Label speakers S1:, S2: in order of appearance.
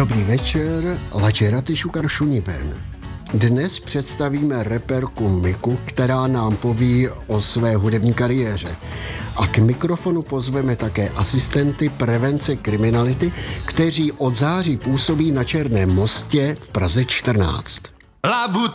S1: Dobrý večer, Lačeraty Šukar Šuniben. Dnes představíme reperku Miku, která nám poví o své hudební kariéře. A k mikrofonu pozveme také asistenty prevence kriminality, kteří od září působí na Černém mostě v Praze 14.